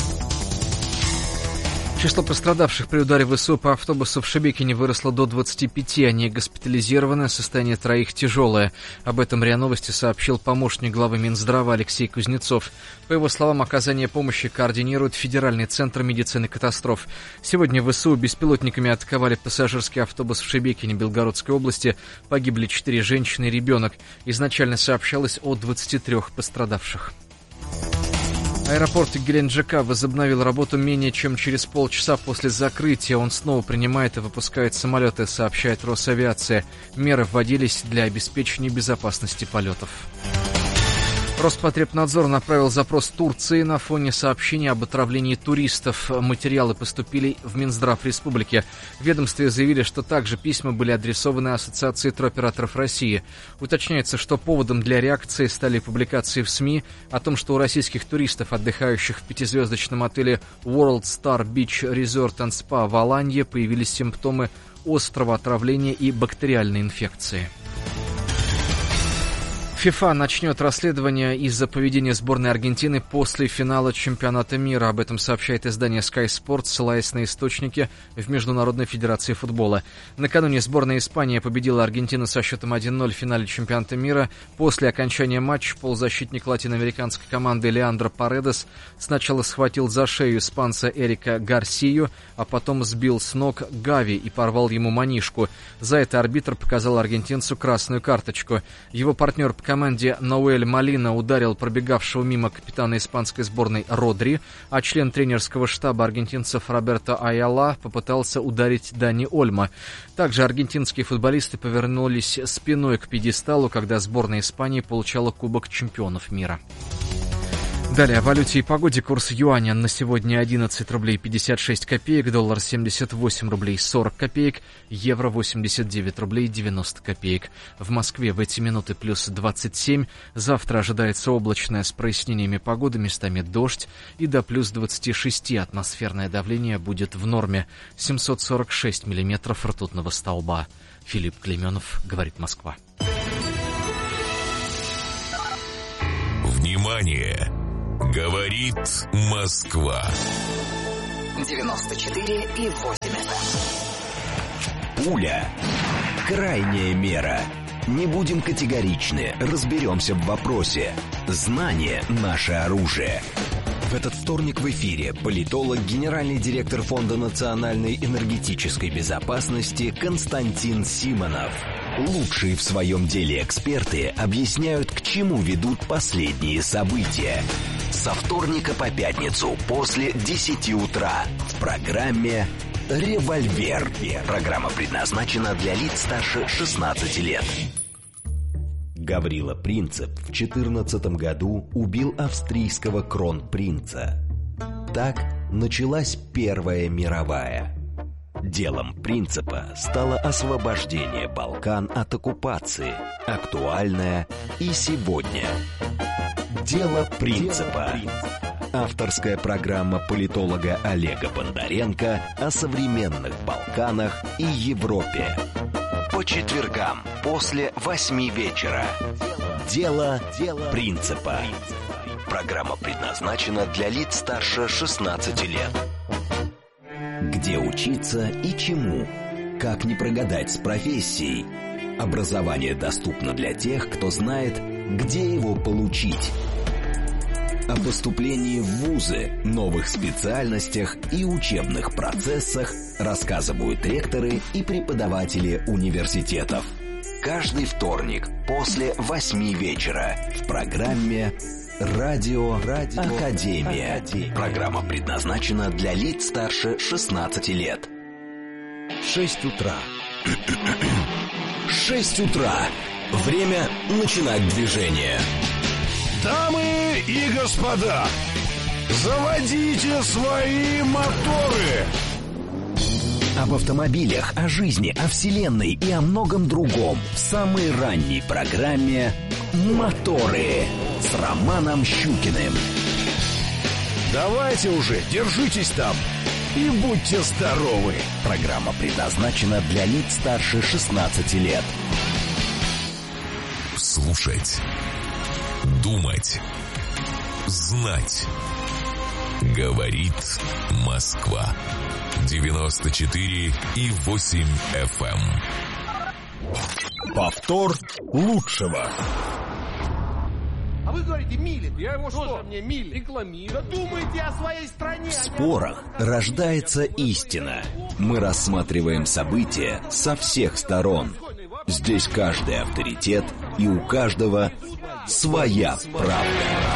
Число пострадавших при ударе ВСУ по автобусу в Шебекине выросло до двадцати пяти. Они госпитализированы, состояние троих тяжелое. Об этом РИА Новости сообщил помощник главы Минздрава Алексей Кузнецов. По его словам, оказание помощи координирует Федеральный центр медицины катастроф. Сегодня ВСУ беспилотниками атаковали пассажирский автобус в Шебекине Белгородской области. Погибли четыре женщины и ребенок. Изначально сообщалось о двадцати трёх пострадавших. Аэропорт Геленджика возобновил работу менее чем через полчаса после закрытия. Он снова принимает и выпускает самолеты, сообщает Росавиация. Меры вводились для обеспечения безопасности полетов. Роспотребнадзор направил запрос Турции на фоне сообщений об отравлении туристов. Материалы поступили в Минздрав Республики. В ведомстве заявили, что также письма были адресованы Ассоциации туроператоров России. Уточняется, что поводом для реакции стали публикации в СМИ о том, что у российских туристов, отдыхающих в пятизвездочном отеле World Star Beach Resort and Spa в Аланье, появились симптомы острого отравления и бактериальной инфекции. ФИФА начнет расследование из-за поведения сборной Аргентины после финала чемпионата мира. Об этом сообщает издание Sky Sports, ссылаясь на источники в Международной федерации футбола. Накануне сборная Испании победила Аргентину со счетом один ноль в финале чемпионата мира. После окончания матча полузащитник латиноамериканской команды Леандро Паредес сначала схватил за шею испанца Эрика Гарсию, а потом сбил с ног Гави и порвал ему манишку. За это арбитр показал аргентинцу красную карточку. Его партнер по команде Ноэль Молина ударил пробегавшего мимо капитана испанской сборной Родри, а член тренерского штаба аргентинцев Роберто Айала попытался ударить Дани Ольмо. Также аргентинские футболисты повернулись спиной к пьедесталу, когда сборная Испании получала Кубок чемпионов мира. Далее о валюте и погоде. Курс юаня на сегодня одиннадцать рублей пятьдесят шесть копеек, доллар семьдесят восемь рублей сорок копеек, евро восемьдесят девять рублей девяносто копеек. В Москве в эти минуты плюс двадцать семь. Завтра ожидается облачная с прояснениями погоды, местами дождь, и до плюс двадцать шесть атмосферное давление будет в норме. семьсот сорок шесть миллиметров ртутного столба. Филипп Клейменов, говорит Москва. Внимание! Говорит Москва. девяносто четыре и восемь эф эм. Пуля. Крайняя мера. Не будем категоричны, разберемся в вопросе. Знание – наше оружие. В этот вторник в эфире политолог, генеральный директор Фонда национальной энергетической безопасности Константин Симонов. Лучшие в своем деле эксперты объясняют, к чему ведут последние события. Со вторника по пятницу после десяти утра в программе «Револьвер». Программа предназначена для лиц старше шестнадцати лет. Гаврила Принцип в четырнадцатом году убил австрийского кронпринца. Так началась Первая мировая. Делом Принципа стало освобождение Балкан от оккупации, актуальное и сегодня. Дело Принципа. Авторская программа политолога Олега Бондаренко о современных Балканах и Европе. По четвергам после восьми вечера. Дело Принципа. Программа предназначена для лиц старше шестнадцати лет. Где учиться и чему? Как не прогадать с профессией? Образование доступно для тех, кто знает, где его получить. О поступлении в вузы, новых специальностях и учебных процессах рассказывают ректоры и преподаватели университетов. Каждый вторник после восьми вечера в программе «Радио, Радио Академия». Академия. Программа предназначена для лиц старше шестнадцати лет. Шесть утра. Шесть утра. Время начинать движение. Дамы и господа, заводите свои моторы! Об автомобилях, о жизни, о вселенной и о многом другом в самой ранней программе «Моторы» с Романом Щукиным. Давайте уже, держитесь там и будьте здоровы. Программа предназначена для лиц старше шестнадцати лет. Слушать, думать, знать. Говорит Москва. девяносто четыре и восемь эф эм. Повтор лучшего. А вы говорите, милит. Я его что? Мне милит. Рекламирует. Думайте о своей стране. В спорах рождается истина. Мы рассматриваем события со всех сторон. Здесь каждый авторитет, и у каждого своя правда.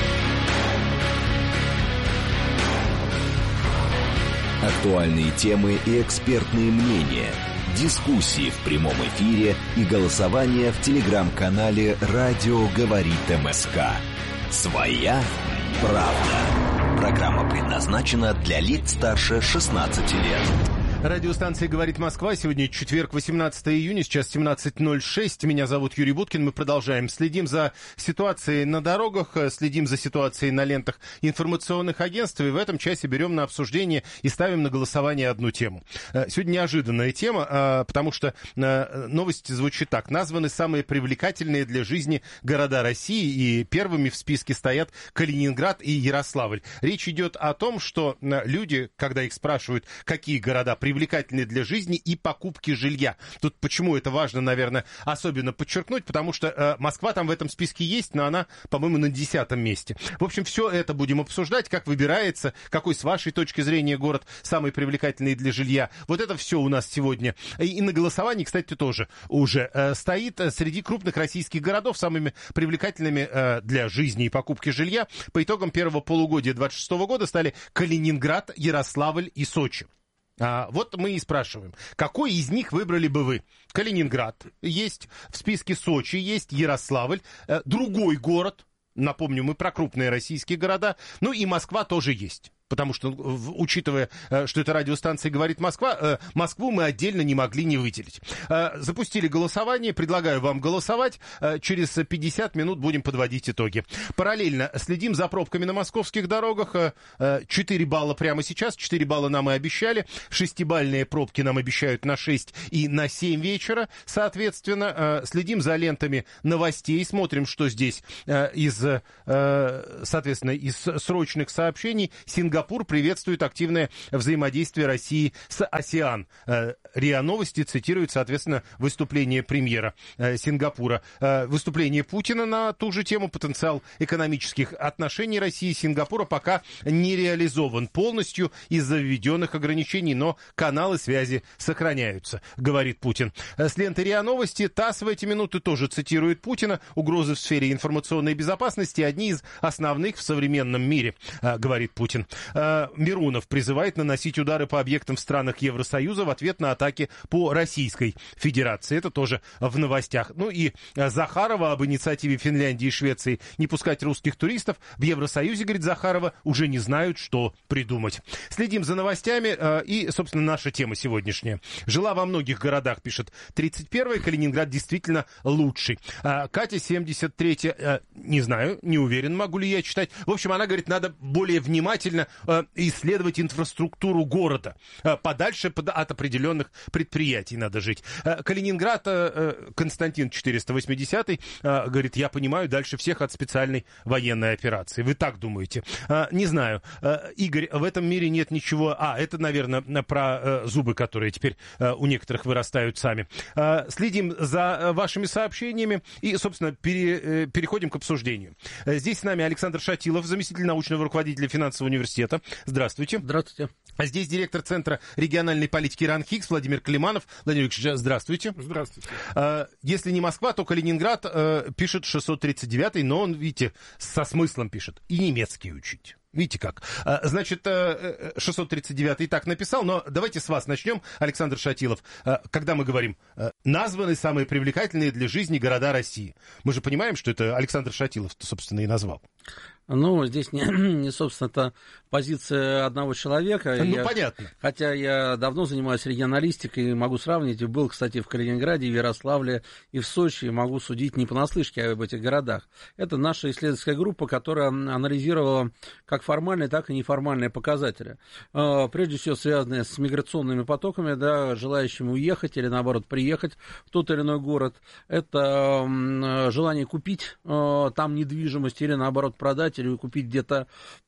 Актуальные темы и экспертные мнения, дискуссии в прямом эфире и голосование в телеграм-канале «Радио говорит МСК». Своя правда. Программа предназначена для лиц старше шестнадцати лет. Радиостанция «Говорит Москва». Сегодня четверг, восемнадцатого июня, сейчас семнадцать ноль шесть. Меня зовут Юрий Буткин. Мы продолжаем. Следим за ситуацией на дорогах, следим за ситуацией на лентах информационных агентств. И в этом часе берем на обсуждение и ставим на голосование одну тему. Сегодня неожиданная тема, потому что новость звучит так. Названы самые привлекательные для жизни города России. И первыми в списке стоят Калининград и Ярославль. Речь идет о том, что люди, когда их спрашивают, какие города привлекательные, привлекательные для жизни и покупки жилья. Тут почему это важно, наверное, особенно подчеркнуть, потому что э, Москва там в этом списке есть, но она, по-моему, на десятом месте. В общем, все это будем обсуждать, как выбирается, какой с вашей точки зрения город самый привлекательный для жилья. Вот это все у нас сегодня. И, и на голосовании, кстати, тоже уже э, стоит среди крупных российских городов самыми привлекательными э, для жизни и покупки жилья. По итогам первого полугодия двадцать шестого года стали Калининград, Ярославль и Сочи. А, вот мы и спрашиваем, какой из них выбрали бы вы? Калининград есть, в списке Сочи есть, Ярославль, э, другой город, Напомню, мы про крупные российские города. Ну и Москва тоже есть. Потому что, учитывая, что это радиостанция «Говорит Москва», Москву мы отдельно не могли не выделить. Запустили голосование, предлагаю вам голосовать. Через пятьдесят минут будем подводить итоги. Параллельно следим за пробками на московских дорогах. четыре балла прямо сейчас, четыре балла нам и обещали. Шестибалльные пробки нам обещают на шесть и на семь вечера. Соответственно, следим за лентами новостей, смотрим, что здесь из, соответственно, из срочных сообщений. Сингапур Сингапур приветствует активное взаимодействие России с АСЕАН. РИА Новости цитирует, соответственно, выступление премьера Сингапура. Выступление Путина на ту же тему. Потенциал экономических отношений России и Сингапура пока не реализован полностью из-за введенных ограничений, но каналы связи сохраняются, говорит Путин. С ленты РИА Новости ТАСС в эти минуты тоже цитирует Путина. Угрозы в сфере информационной безопасности одни из основных в современном мире, говорит Путин. Мирунов призывает наносить удары по объектам в странах Евросоюза в ответ на атаки по Российской Федерации. Это тоже в новостях. Ну и Захарова об инициативе Финляндии и Швеции не пускать русских туристов. В Евросоюзе, говорит Захарова, уже не знают, что придумать. Следим за новостями и, собственно, наша тема сегодняшняя. Жила во многих городах, пишет тридцать первая. Калининград действительно лучший. Катя, семьдесят третья. Не знаю, не уверен, могу ли я читать. В общем, она говорит, надо более внимательно исследовать инфраструктуру города. Подальше от определенных предприятий надо жить. Калининград, Константин четыреста восьмидесятый, говорит, я понимаю, дальше всех от специальной военной операции. Вы так думаете? Не знаю. Игорь, в этом мире нет ничего... А, это, наверное, про зубы, которые теперь у некоторых вырастают сами. Следим за вашими сообщениями и, собственно, пере, переходим к обсуждению. Здесь с нами Александр Шатилов, заместитель научного руководителя финансового университета. Здравствуйте. Здравствуйте. А здесь директор Центра региональной политики РАНХИКС Владимир Климанов. Владимир Ильич, здравствуйте. Здравствуйте. Если не Москва, то Калининград, пишет шестьсот тридцать девятый, но он, видите, со смыслом пишет. И немецкий учить. Видите как. Значит, шестьсот тридцать девятый и так написал, но давайте с вас начнем, Александр Шатилов. Когда мы говорим, названы самые привлекательные для жизни города России, мы же понимаем, что это Александр Шатилов, собственно, и назвал. Ну, здесь не, не собственно-то, позиция одного человека. Ну, я, понятно. Хотя я давно занимаюсь регионалистикой и могу сравнить. Был, кстати, в Калининграде, в Ярославле и в Сочи. И могу судить не понаслышке об этих городах. Это наша исследовательская группа, которая анализировала как формальные, так и неформальные показатели. Прежде всего, связанные с миграционными потоками, да, желающими уехать или, наоборот, приехать в тот или иной город. Это желание купить там недвижимость или, наоборот, продать или купить где-то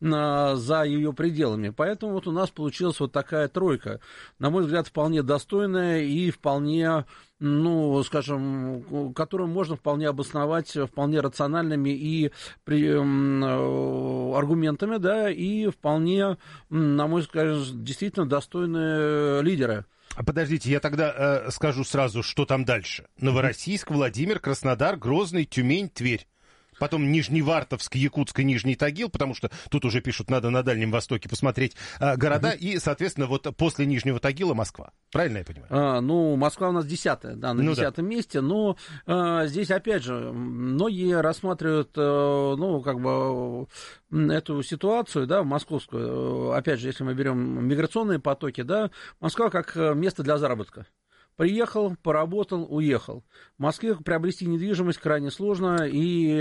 а, за ее пределами. Поэтому вот у нас получилась вот такая тройка. На мой взгляд, вполне достойная и вполне, ну, скажем, которую можно вполне обосновать вполне рациональными и при, э, аргументами, да, и вполне, на мой взгляд, действительно достойные лидеры. Подождите, я тогда э, скажу сразу, что там дальше. Новороссийск, Владимир, Краснодар, Грозный, Тюмень, Тверь. Потом Нижневартовск, Якутск и Нижний Тагил, потому что тут уже пишут, надо на Дальнем Востоке посмотреть а, города, угу. И, соответственно, вот после Нижнего Тагила Москва. Правильно я понимаю? А, ну, Москва у нас десятая, да, на ну, десятом да. месте, но а, здесь, опять же, многие рассматривают, а, ну, как бы, эту ситуацию, да, московскую, опять же, если мы берем миграционные потоки, да, Москва как место для заработка. Приехал, поработал, уехал. В Москве приобрести недвижимость крайне сложно, и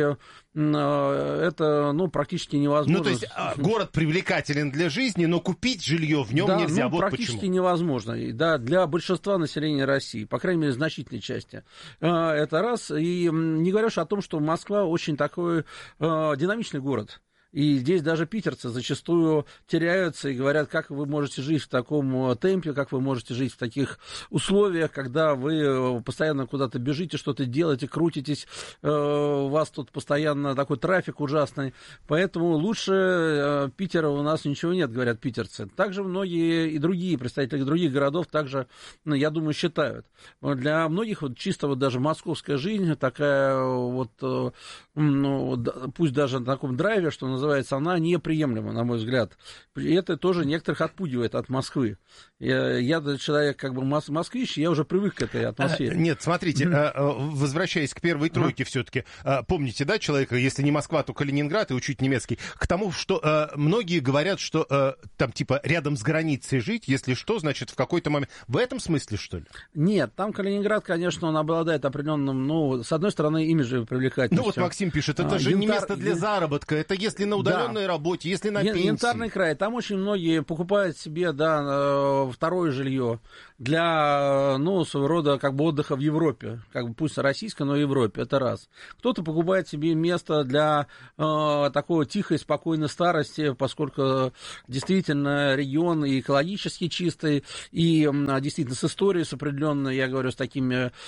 это, ну, практически невозможно. Ну, то есть город привлекателен для жизни, но купить жилье в нем да, нельзя. Ну, вот практически почему. Невозможно. Да, для большинства населения России, по крайней мере, значительной части. Это раз. И не говоришь о том, что Москва очень такой динамичный город. И здесь даже питерцы зачастую теряются и говорят, как вы можете жить в таком темпе, как вы можете жить в таких условиях, когда вы постоянно куда-то бежите, что-то делаете, крутитесь, у вас тут постоянно такой трафик ужасный. Поэтому лучше Питера у нас ничего нет, говорят питерцы. Также многие и другие представители других городов также, ну, я думаю, считают. Для многих вот чисто вот даже московская жизнь такая вот, ну, пусть даже на таком драйве, что называется, называется, она неприемлема, на мой взгляд. И это тоже некоторых отпугивает от Москвы. Я, я человек как бы москвич, я уже привык к этой атмосфере. А, нет, смотрите, mm-hmm. возвращаясь к первой тройке mm-hmm. все-таки, помните, да, человека, если не Москва, то Калининград и учить немецкий, к тому, что э, многие говорят, что э, там типа рядом с границей жить, если что, значит в какой-то момент... В этом смысле, что ли? Нет, там Калининград, конечно, он обладает определенным, ну, с одной стороны, имиджем привлекательностью. Ну вот Максим пишет, это а, же янтар... не место для заработка, это если на удаленной да. работе, если на пенсии. Янтарный край, там очень многие покупают себе, да, второе жилье для, ну, своего рода, как бы, отдыха в Европе, как бы, пусть российской, но в Европе, это раз. Кто-то покупает себе место для э, такой тихой, спокойной старости, поскольку действительно регион и экологически чистый, и э, действительно с историей, с определенной, я говорю, с такими, э,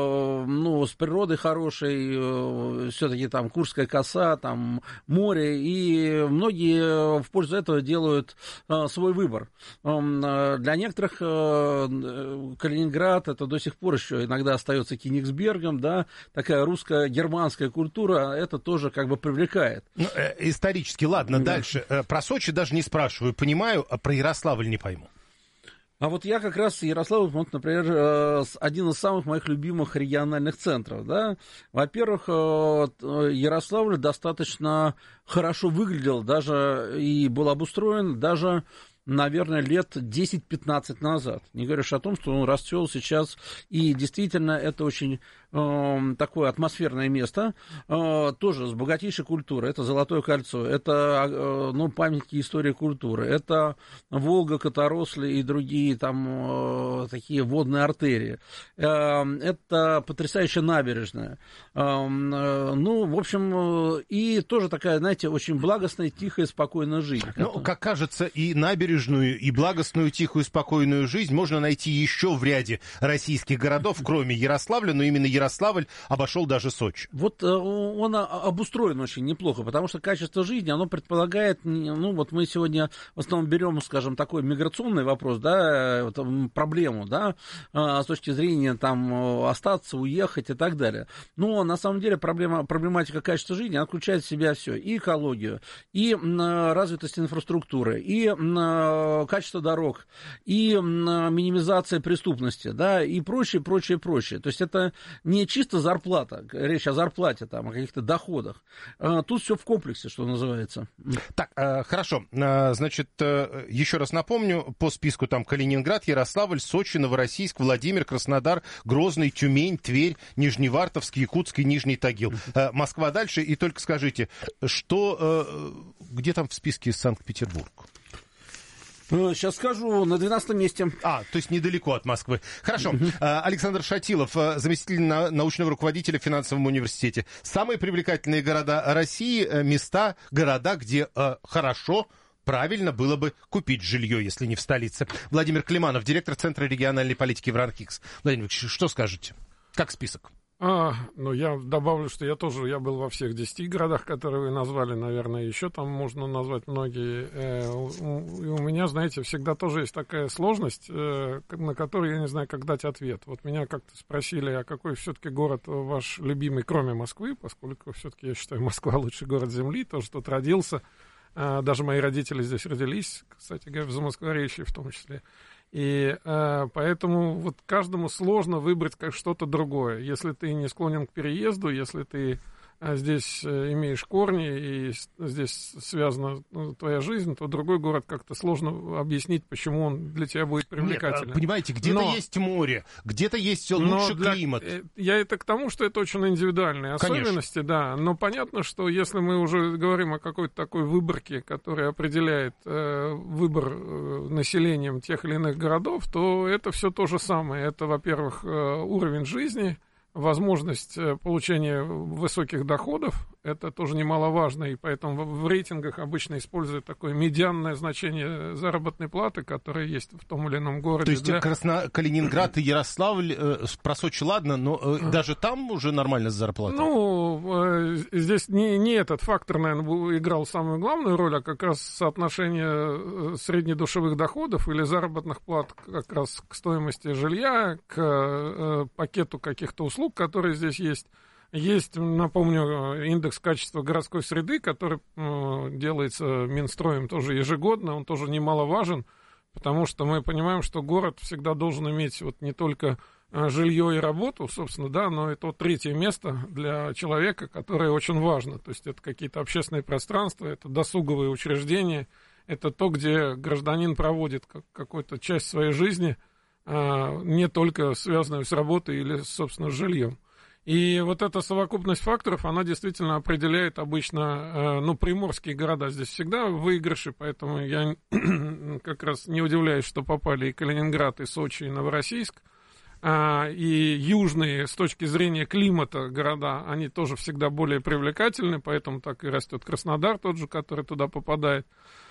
ну, с природой хорошей, э, все-таки там Курская коса, там море, и многие в пользу этого делают э, свой выбор. Э, для некоторых э, Калининград это до сих пор еще иногда остается Кенигсбергом, да, такая русско-германская культура, это тоже как бы привлекает. Ну, э, исторически, ладно, да. Дальше. Э, про Сочи даже не спрашиваю, понимаю, а про Ярославль не пойму. А вот я как раз Ярославль, вот, например, один из самых моих любимых региональных центров, да. Во-первых, Ярославль достаточно хорошо выглядел, даже и был обустроен, даже, наверное, лет десять-пятнадцать назад. Не говоря о том, что он расцвел сейчас, и действительно это очень э, такое атмосферное место, э, тоже с богатейшей культурой. Это Золотое кольцо, это э, ну, памятники истории культуры, это Волга, Которосль и другие там э, такие водные артерии. Э, это потрясающая набережная. Э, э, ну, в общем, э, и тоже такая, знаете, очень благостная, тихая, спокойная жизнь. Ну, как кажется, и набережная и благостную, тихую, спокойную жизнь можно найти еще в ряде российских городов, кроме Ярославля, но именно Ярославль обошел даже Сочи. Вот он обустроен очень неплохо, потому что качество жизни, оно предполагает, ну вот мы сегодня в основном берем, скажем, такой миграционный вопрос, да, проблему, да, с точки зрения там остаться, уехать и так далее. Но на самом деле проблема, проблематика качества жизни, она включает в себя все, и экологию, и развитость инфраструктуры, и качество дорог, и минимизация преступности, да, и прочее, прочее, прочее. То есть это не чисто зарплата, речь о зарплате, там, о каких-то доходах. Тут все в комплексе, что называется. Так, хорошо. Значит, еще раз напомню, по списку там Калининград, Ярославль, Сочи, Новороссийск, Владимир, Краснодар, Грозный, Тюмень, Тверь, Нижневартовск, Якутск и Нижний Тагил. Москва дальше. И только скажите, что, где там в списке Санкт-Петербург? Сейчас скажу, на двенадцатом месте. А, то есть недалеко от Москвы. Хорошо. Uh-huh. Александр Шатилов, заместитель научного руководителя в финансовом университете. Самые привлекательные города России, места, города, где хорошо, правильно было бы купить жилье, если не в столице. Владимир Климанов, директор Центра региональной политики в РАНХИКС. Владимир Ильич, что скажете? Как список? А, ну, я добавлю, что я тоже, я был во всех десяти городах, которые вы назвали, наверное, еще там можно назвать многие. Э, у, у меня, знаете, всегда тоже есть такая сложность, э, на которую я не знаю, как дать ответ. Вот меня как-то спросили, а какой все-таки город ваш любимый, кроме Москвы, поскольку все-таки я считаю, Москва лучший город Земли, тоже тут родился. Э, даже мои родители здесь родились, кстати говоря, в Замоскворечье в том числе. И э, поэтому вот каждому сложно выбрать как что-то другое. Если ты не склонен к переезду, если ты э, здесь э, имеешь корни и здесь связана ну, твоя жизнь, то другой город как-то сложно объяснить, почему он для тебя будет привлекательным. Нет, понимаете, где-то Но, есть море, где-то есть лучший для, климат. Я это к тому, что это очень индивидуальные особенности, Конечно. Да. Но понятно, что если мы уже говорим о какой-то такой выборке, которая определяет э, выбор э, населением тех или иных городов, то это все то же самое. Это, во-первых, э, уровень жизни, возможность получения высоких доходов, это тоже немаловажно, и поэтому в рейтингах обычно используют такое медианное значение заработной платы, которое есть в том или ином городе. То есть для... Красно... Калининград и Ярославль, э, про Сочи ладно, но э, а. даже там уже нормально с зарплатой? Ну, э, здесь не, не этот фактор, наверное, играл самую главную роль, а как раз соотношение среднедушевых доходов или заработных плат как раз к стоимости жилья, к э, пакету каких-то услуг, которые здесь есть. Есть, напомню, индекс качества городской среды, который э, делается Минстроем тоже ежегодно, он тоже немаловажен, потому что мы понимаем, что город всегда должен иметь вот не только э, жилье и работу, собственно, да, но и то третье место для человека, которое очень важно. То есть это какие-то общественные пространства, это досуговые учреждения, это то, где гражданин проводит как, какую-то часть своей жизни, э, не только связанную с работой или, собственно, с жильем. И вот эта совокупность факторов, она действительно определяет обычно, ну, приморские города здесь всегда в выигрыше, поэтому я как раз не удивляюсь, что попали и Калининград, и Сочи, и Новороссийск. И южные, с точки зрения климата, города, они тоже всегда более привлекательны, поэтому так и растет Краснодар тот же, который туда попадает.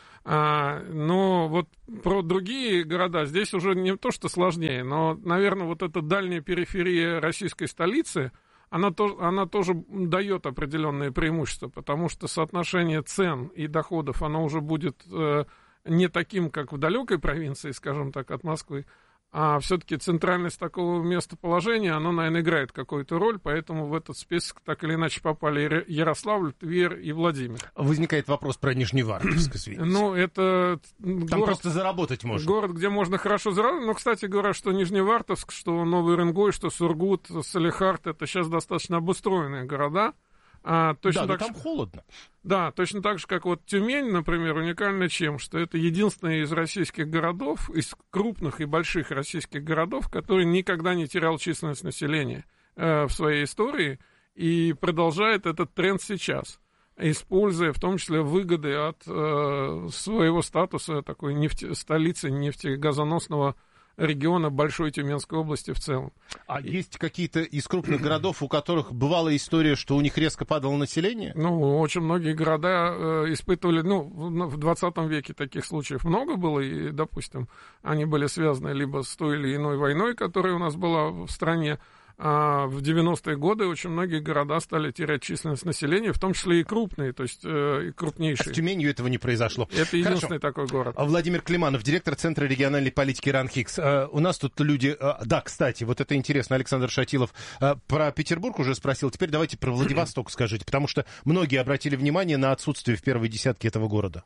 А, но вот про другие города здесь уже не то, что сложнее, но, наверное, вот эта дальняя периферия российской столицы, она, то, она тоже дает определенные преимущества, потому что соотношение цен и доходов, оно уже будет э, не таким, как в далекой провинции, скажем так, от Москвы, а все-таки центральность такого местоположения, оно, наверное, играет какую-то роль, поэтому в этот список так или иначе попали Ярославль, Тверь и Владимир. Возникает вопрос про Нижневартовск, извините. Ну, это Там город, просто заработать можно. Город, где можно хорошо заработать. Но, кстати говоря, что Нижневартовск, что Новый Уренгой, что Сургут, Салехард, это сейчас достаточно обустроенные города. А, точно да, так но там же, холодно. Да, точно так же, как вот Тюмень, например, уникальна чем? Что это единственный из российских городов, из крупных и больших российских городов, который никогда не терял численность населения э, в своей истории и продолжает этот тренд сейчас, используя в том числе выгоды от э, своего статуса такой нефте, столицы нефтегазоносного региона Большой Тюменской области в целом. А и... есть какие-то из крупных городов, у которых бывала история, что у них резко падало население? Ну, очень многие города э, испытывали, ну, в двадцатом веке таких случаев много было, и, допустим, они были связаны либо с той или иной войной, которая у нас была в стране. А в девяностые годы очень многие города стали терять численность населения, в том числе и крупные, то есть э, и крупнейшие. А с Тюменью этого не произошло. Это единственный Хорошо. Такой город. Владимир Климанов, директор Центра региональной политики РАНХИКС. А, у нас тут люди... А, да, кстати, вот это интересно. Александр Шатилов а, про Петербург уже спросил. Теперь давайте про Владивосток скажите, потому что многие обратили внимание на отсутствие в первой десятке этого города.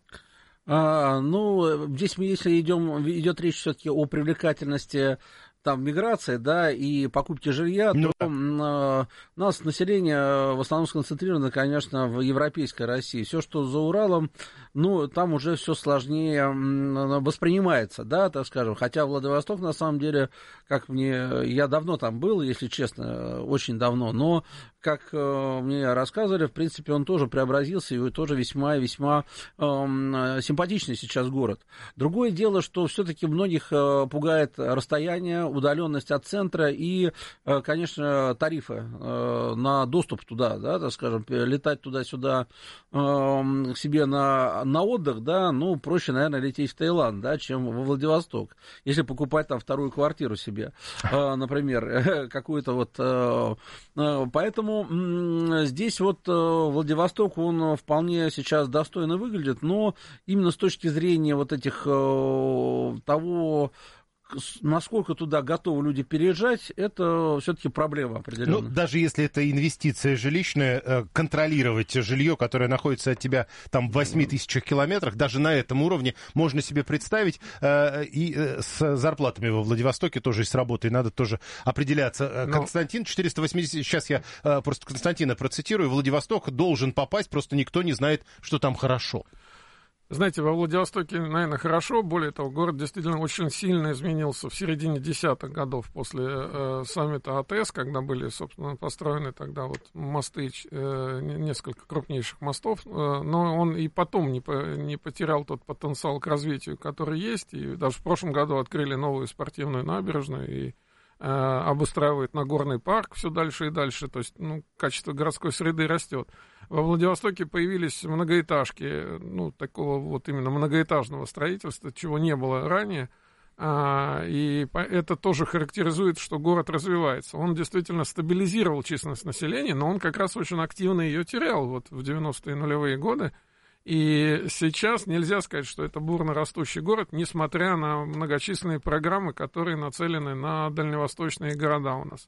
А, ну, здесь мы, если идем, идет речь все-таки о привлекательности там миграции, да, и покупки жилья, ну, то да. У нас население в основном сконцентрировано, конечно, в европейской России. Все, что за Уралом, ну, там уже все сложнее воспринимается, да, так скажем. Хотя Владивосток, на самом деле, как мне, я давно там был, если честно, очень давно, но, как мне рассказывали, в принципе, он тоже преобразился, и тоже весьма и весьма э, симпатичный сейчас город. Другое дело, что все-таки многих пугает расстояние, удаленность от центра и, конечно, тарифы на доступ туда, да, так скажем, летать туда-сюда к себе на, на отдых, да, ну, проще, наверное, лететь в Таиланд, да, чем во Владивосток, если покупать там вторую квартиру себе, например, какую-то вот, поэтому здесь вот Владивосток, он вполне сейчас достойно выглядит, но именно с точки зрения вот этих того, насколько туда готовы люди переезжать, это все-таки проблема определенная. Ну, даже если это инвестиция жилищная, контролировать жилье, которое находится от тебя там в восьми тысячах километрах, даже на этом уровне можно себе представить. И с зарплатами во Владивостоке тоже и с работой надо тоже определяться. Но... Константин, четыреста восемьдесят, сейчас я просто Константина процитирую, Владивосток должен попасть, просто никто не знает, что там хорошо. Знаете, во Владивостоке, наверное, хорошо. Более того, город действительно очень сильно изменился в середине десятых годов после э, саммита АТС, когда были, собственно, построены тогда вот мосты, э, несколько крупнейших мостов. Э, но он и потом не, по, не потерял тот потенциал к развитию, который есть. И даже в прошлом году открыли новую спортивную набережную и э, обустраивают Нагорный парк все дальше и дальше. То есть, ну, качество городской среды растет. Во Владивостоке появились многоэтажки, ну, такого вот именно многоэтажного строительства, чего не было ранее, а, и это тоже характеризует, что город развивается. Он действительно стабилизировал численность населения, но он как раз очень активно ее терял вот в девяностые нулевые годы, и сейчас нельзя сказать, что это бурно растущий город, несмотря на многочисленные программы, которые нацелены на дальневосточные города у нас.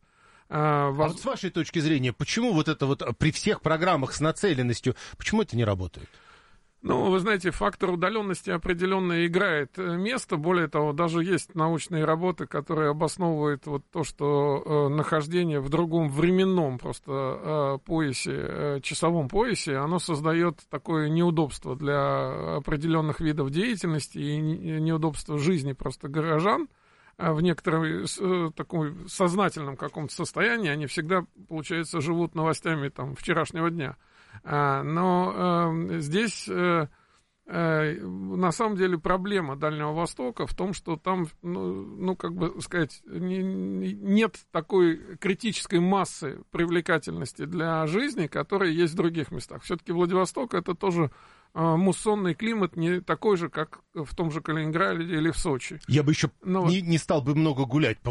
А, во... а вот с вашей точки зрения, почему вот это вот при всех программах с нацеленностью, почему это не работает? Ну, вы знаете, фактор удаленности определенно играет место. Более того, даже есть научные работы, которые обосновывают вот то, что э, нахождение в другом временном просто э, поясе, э, часовом поясе, оно создает такое неудобство для определенных видов деятельности и неудобство жизни просто горожан. В некотором э, таком сознательном каком-то состоянии они всегда, получается, живут новостями там вчерашнего дня. Но э, здесь э, э, на самом деле проблема Дальнего Востока в том, что там, ну, ну как бы сказать, не, нет такой критической массы привлекательности для жизни, которая есть в других местах. Все-таки Владивосток — это тоже э, муссонный климат, не такой же, как в том же Калининграде или в Сочи. Я бы еще Но не, не стал бы много гулять по